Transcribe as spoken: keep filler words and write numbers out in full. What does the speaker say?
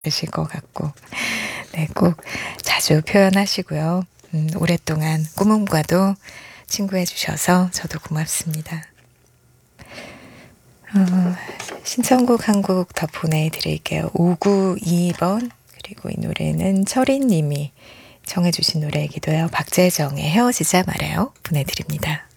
되실 것 같고 네, 꼭 자주 표현하시고요. 음, 오랫동안 꾸문과도 친구해 주셔서 저도 고맙습니다. 어, 신청곡 한 곡 더 보내드릴게요. 오구이이 번 그리고 이 노래는 철인 님이 청해 주신 노래이기도 해요. 박재정의 헤어지자 말해요 보내드립니다.